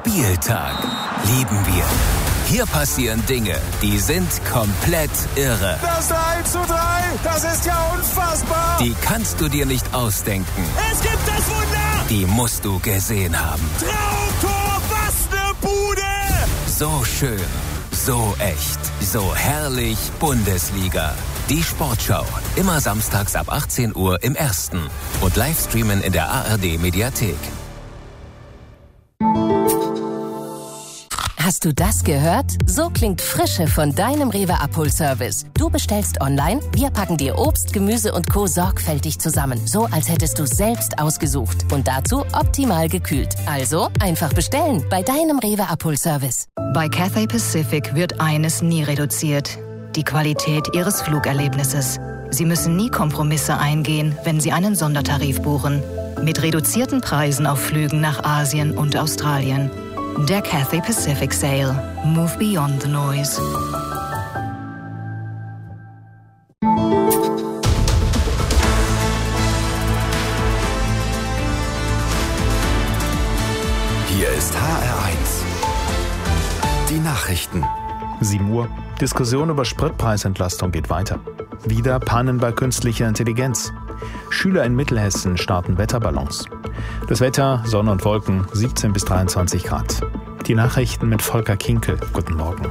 Spieltag. Lieben wir. Hier passieren Dinge, die sind komplett irre. Das 3:3, das ist ja unfassbar. Die kannst du dir nicht ausdenken. Es gibt das Wunder. Die musst du gesehen haben. Traumtor, was eine Bude. So schön, so echt, so herrlich Bundesliga. Die Sportschau, immer samstags ab 18 Uhr im Ersten und Livestreamen in der ARD-Mediathek. Hast du das gehört? So klingt Frische von deinem Rewe-Abholservice. Du bestellst online, wir packen dir Obst, Gemüse und Co. sorgfältig zusammen. So, als hättest du selbst ausgesucht. Und dazu optimal gekühlt. Also einfach bestellen bei deinem Rewe-Abholservice. Bei Cathay Pacific wird eines nie reduziert: die Qualität Ihres Flugerlebnisses. Sie müssen nie Kompromisse eingehen, wenn Sie einen Sondertarif buchen. Mit reduzierten Preisen auf Flügen nach Asien und Australien. Der Cathay Pacific Sale. Move beyond the noise. Hier ist HR1. Die Nachrichten. 7 Uhr. Diskussion über Spritpreisentlastung geht weiter. Wieder Pannen bei künstlicher Intelligenz. Schüler in Mittelhessen starten Wetterballons. Das Wetter, Sonne und Wolken, 17 bis 23 Grad. Die Nachrichten mit Volker Kinkel. Guten Morgen.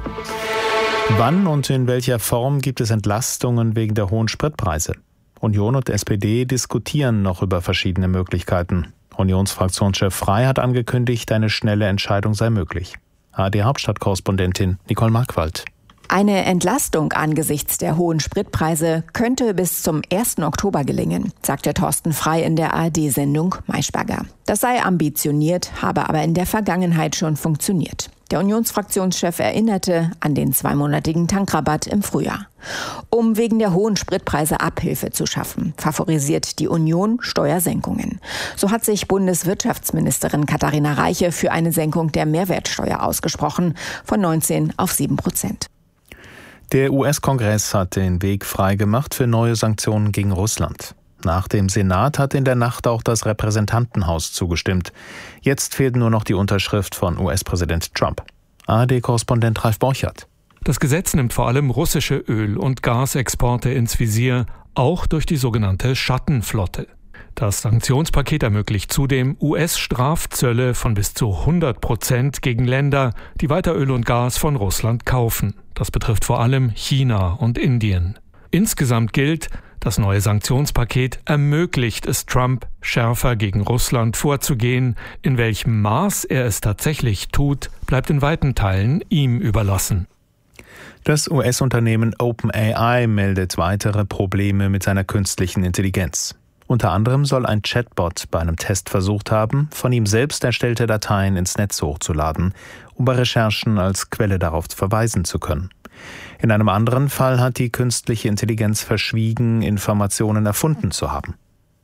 Wann und in welcher Form gibt es Entlastungen wegen der hohen Spritpreise? Union und SPD diskutieren noch über verschiedene Möglichkeiten. Unionsfraktionschef Frey hat angekündigt, eine schnelle Entscheidung sei möglich. ARD-Hauptstadtkorrespondentin Nicole Markwald. Eine Entlastung angesichts der hohen Spritpreise könnte bis zum 1. Oktober gelingen, sagte Thorsten Frey in der ARD-Sendung Maischberger. Das sei ambitioniert, habe aber in der Vergangenheit schon funktioniert. Der Unionsfraktionschef erinnerte an den 2-monatigen Tankrabatt im Frühjahr. Um wegen der hohen Spritpreise Abhilfe zu schaffen, favorisiert die Union Steuersenkungen. So hat sich Bundeswirtschaftsministerin Katharina Reiche für eine Senkung der Mehrwertsteuer ausgesprochen, von 19 auf 7%. Der US-Kongress hat den Weg freigemacht für neue Sanktionen gegen Russland. Nach dem Senat hat in der Nacht auch das Repräsentantenhaus zugestimmt. Jetzt fehlt nur noch die Unterschrift von US-Präsident Trump. ARD-Korrespondent Ralf Borchert. Das Gesetz nimmt vor allem russische Öl- und Gasexporte ins Visier, auch durch die sogenannte Schattenflotte. Das Sanktionspaket ermöglicht zudem US-Strafzölle von bis zu 100% gegen Länder, die weiter Öl und Gas von Russland kaufen. Das betrifft vor allem China und Indien. Insgesamt gilt, das neue Sanktionspaket ermöglicht es Trump, schärfer gegen Russland vorzugehen. In welchem Maß er es tatsächlich tut, bleibt in weiten Teilen ihm überlassen. Das US-Unternehmen OpenAI meldet weitere Probleme mit seiner künstlichen Intelligenz. Unter anderem soll ein Chatbot bei einem Test versucht haben, von ihm selbst erstellte Dateien ins Netz hochzuladen, um bei Recherchen als Quelle darauf verweisen zu können. In einem anderen Fall hat die künstliche Intelligenz verschwiegen, Informationen erfunden zu haben.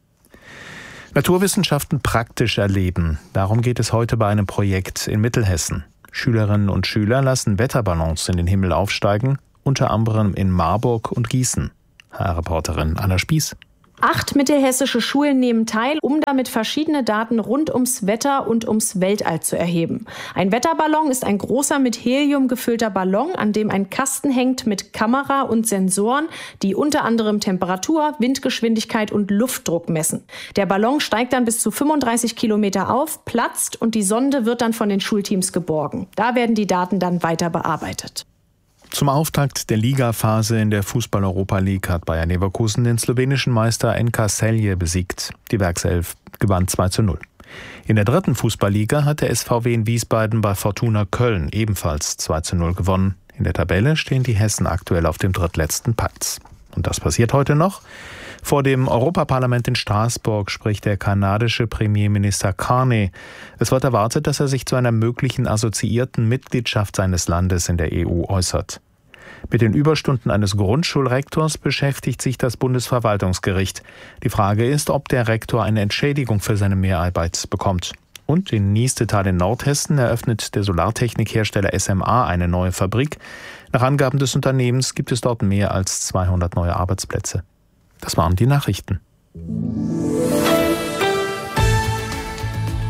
Naturwissenschaften praktisch erleben. Darum geht es heute bei einem Projekt in Mittelhessen. Schülerinnen und Schüler lassen Wetterballons in den Himmel aufsteigen, unter anderem in Marburg und Gießen. HR-Reporterin Anna Spieß. 8 mittelhessische Schulen nehmen teil, um damit verschiedene Daten rund ums Wetter und ums Weltall zu erheben. Ein Wetterballon ist ein großer mit Helium gefüllter Ballon, an dem ein Kasten hängt mit Kamera und Sensoren, die unter anderem Temperatur, Windgeschwindigkeit und Luftdruck messen. Der Ballon steigt dann bis zu 35 Kilometer auf, platzt und die Sonde wird dann von den Schulteams geborgen. Da werden die Daten dann weiter bearbeitet. Zum Auftakt der Ligaphase in der Fußball-Europa League hat Bayer Leverkusen den slowenischen Meister NK Celje besiegt. Die Werkself gewann 2:0. In der dritten Fußballliga hat der SVW in Wiesbaden bei Fortuna Köln ebenfalls 2:0 gewonnen. In der Tabelle stehen die Hessen aktuell auf dem drittletzten Platz. Und das passiert heute noch. Vor dem Europaparlament in Straßburg spricht der kanadische Premierminister Carney. Es wird erwartet, dass er sich zu einer möglichen assoziierten Mitgliedschaft seines Landes in der EU äußert. Mit den Überstunden eines Grundschulrektors beschäftigt sich das Bundesverwaltungsgericht. Die Frage ist, ob der Rektor eine Entschädigung für seine Mehrarbeit bekommt. Und in Niestetal in Nordhessen eröffnet der Solartechnikhersteller SMA eine neue Fabrik. Nach Angaben des Unternehmens gibt es dort mehr als 200 neue Arbeitsplätze. Das waren die Nachrichten.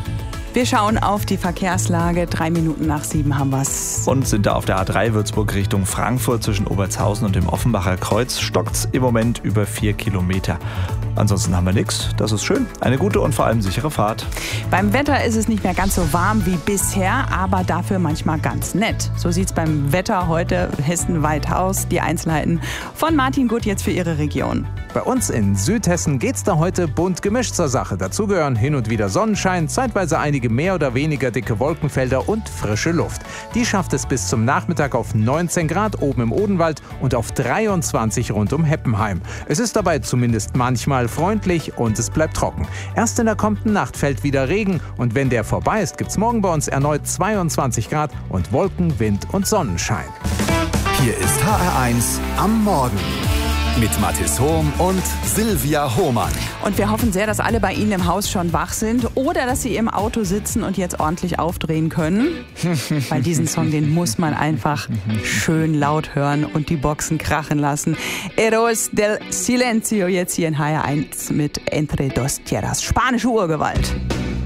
Wir schauen auf die Verkehrslage. 3 Minuten nach 7 haben wir es. Und sind da auf der A3 Würzburg Richtung Frankfurt zwischen Obertshausen und dem Offenbacher Kreuz. Stockt's im Moment über 4 Kilometer. Ansonsten haben wir nichts. Das ist schön. Eine gute und vor allem sichere Fahrt. Beim Wetter ist es nicht mehr ganz so warm wie bisher, aber dafür manchmal ganz nett. So sieht's beim Wetter heute hessenweit aus. Die Einzelheiten von Martin Gutt jetzt für Ihre Region. Bei uns in Südhessen geht's da heute bunt gemischt zur Sache. Dazu gehören hin und wieder Sonnenschein, zeitweise einige mehr oder weniger dicke Wolkenfelder und frische Luft. Die schafft es bis zum Nachmittag auf 19 Grad oben im Odenwald und auf 23 rund um Heppenheim. Es ist dabei zumindest manchmal freundlich und es bleibt trocken. Erst in der kommenden Nacht fällt wieder Regen und wenn der vorbei ist, gibt's morgen bei uns erneut 22 Grad und Wolken, Wind und Sonnenschein. Hier ist HR1 am Morgen. Mit Mathis Hohm und Silvia Hohmann. Und wir hoffen sehr, dass alle bei Ihnen im Haus schon wach sind oder dass Sie im Auto sitzen und jetzt ordentlich aufdrehen können. Weil diesen Song, den muss man einfach schön laut hören und die Boxen krachen lassen. Héroes del Silencio jetzt hier in HR1 mit Entre dos Tierras. Spanische Urgewalt.